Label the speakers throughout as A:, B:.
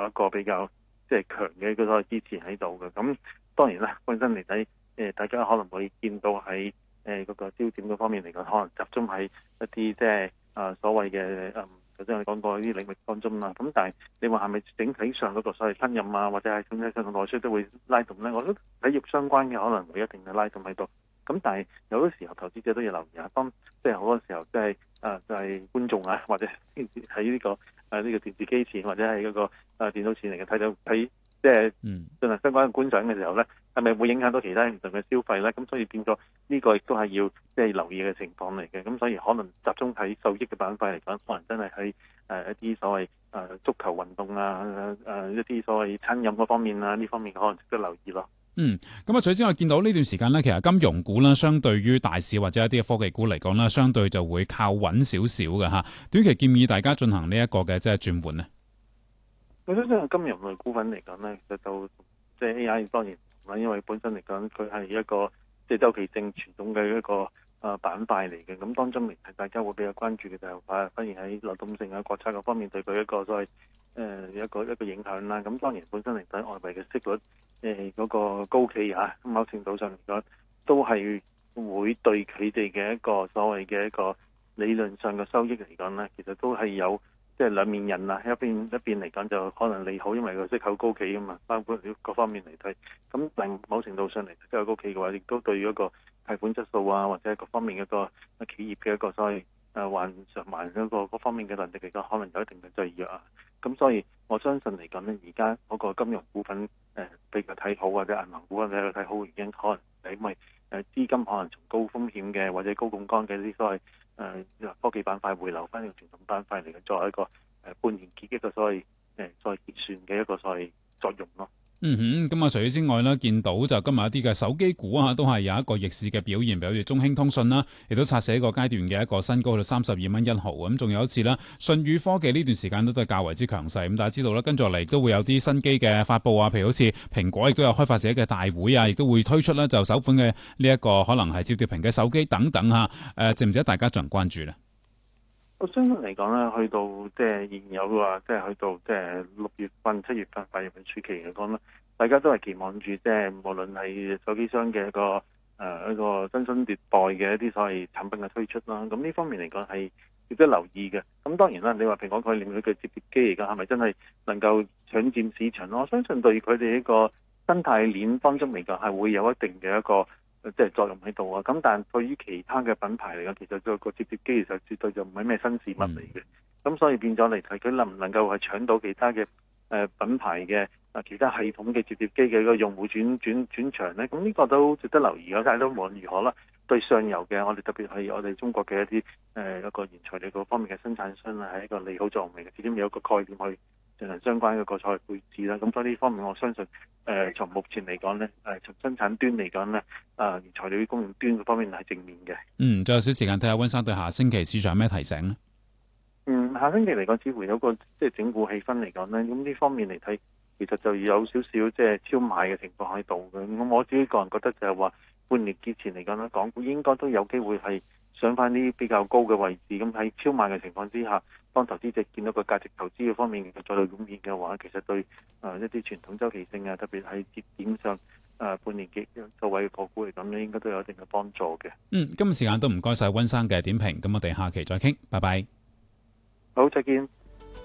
A: 一個比較即係強嘅嗰個支持喺度嘅。咁當然啦，本身嚟睇大家可能會見到喺嗰個焦點嗰方面嚟講，可能集中喺一啲即係所謂嘅頭先我講過啲領域當中啦。咁但係你話係咪整體上嗰個所謂親任啊，或者係整體上嘅內需都會拉動咧？我覺得體育相關嘅可能會一定嘅拉動喺度。咁但係有啲時候投資者都要留意下，當即係好多時候即係就係觀眾啊，或者喺呢個電視機前或者係嗰個電腦前嚟嘅睇即係進行相關嘅觀賞嘅時候咧，係咪會影響到其他唔同嘅消費咧？咁所以變咗呢個亦都係要即係留意嘅情況嚟嘅。咁所以可能集中喺受益嘅板塊嚟講，可能真係喺一啲所謂足球運動啊，一啲所謂餐飲嗰方面啊，呢方面可能值得留意咯。
B: 咁啊，除此我見到呢段時間咧，其實金融股啦，相對於大市或者一啲科技股嚟講啦，相對就會靠穩少少嘅嚇。短期建議大家進行呢一個嘅即係轉換咧。
A: 我相信金融類股份嚟講咧，其實就即係 AI 當然啦，因為本身嚟講佢係一個即係周期性傳統嘅一個板塊嚟嘅。咁當中嚟睇，大家會比較關注嘅就係反而喺流動性啊、國策嗰方面對佢一個所謂一個影響啦。咁當然本身嚟睇外圍嘅息率嗰個高企咁某程度上嚟講都係會對佢哋嘅一個所謂嘅一個理論上嘅收益嚟講咧，其實都係有即係兩面刃啦。一邊嚟講就可能利好，因為個息口高企啊嘛，包括各方面嚟睇。咁但某程度上嚟睇，息口高企嘅話，亦都對於一個貸款質素啊，或者各方面嘅一個企業嘅一個所謂還嗰個各方面嘅能力嚟講，可能有一定嘅制約啊。咁所以我相信嚟講咧，而家嗰個金融股份比較睇好，或者銀行股份比較睇好，原因可能係因為資金可能從高風險嘅或者高槓桿嘅啲所謂科技板塊回流翻呢個傳統板塊嚟嘅，作為一個半年結一個所謂結算嘅一個所謂作用咯。
B: 咁啊，除此之外咧，見到就今日一啲嘅手機股都係有一個逆市嘅表現，比如中興通訊啦，亦都刷寫一個階段嘅一個新高去到32.1毫。咁仲有一次啦，舜宇科技呢段時間都係較為之強勢。咁大家知道啦，跟住落嚟都會有啲新機嘅發布啊，譬如好似蘋果亦都有開發者嘅大會啊，亦都會推出咧就首款嘅呢一個可能係摺疊屏嘅手機等等嚇。值唔值得大家進行關注咧？
A: 我相信嚟講咧，去到即係現有嘅即係去到即係6月份、7月份、8月份暑期嚟講咧，大家都係期望住即係無論係手機商嘅一個新生迭代嘅一啲所謂產品嘅推出啦。咁呢方面嚟講係值得留意嘅。咁當然啦，你話蘋果概念佢嘅摺疊機嚟講係咪真係能夠搶佔市場咯？我相信對佢哋一個生態鏈當中嚟講係會有一定嘅一個即係作用喺度啊。咁但係對於其他嘅品牌嚟講，其實個摺疊機其實絕對就唔係咩新事物嚟嘅。咁所以變咗嚟睇，佢能唔能夠係搶到其他嘅品牌嘅其他系統嘅摺疊機嘅一個用戶轉場咧？咁呢個都值得留意嘅。但係都無論如何啦，對上游嘅我哋特別係我哋中國嘅一啲一個原材料嗰方面嘅生產商啊，係一個利好作用嚟嘅。始終有一個概念去進行相關嘅個賽配置啦。咁所以呢方面我相信從目前嚟講咧，從生產端嚟講咧，原材料供應端嗰方面係正面嘅。
B: 仲有少時間睇下溫生對下星期市場有咩提醒咧？
A: 下星期嚟講，似乎有個即係整固氣氛嚟講咧，咁呢方面嚟睇，其實就有少少即係超賣嘅情況喺度嘅。咁我自己個人覺得就係話，半年結前嚟講咧，港股應該都有機會係上翻啲比較高嘅位置。咁喺超賣嘅情況之下，當投資者見到個價值投資嘅方面再度湧現嘅話，其實對一啲傳統周期性啊，特別係節點上半年結作為嘅個股嚟講咧，應該都有一定嘅幫助嘅。
B: 今日時間都唔該晒溫生嘅點評，咁我哋下期再傾，拜拜。
A: 好，再見。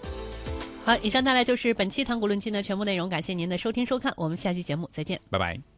C: 好，以上帶來就是本期談股論盡的全部內容，感謝您的收聽收看，我們下期節目再見，
B: 拜拜。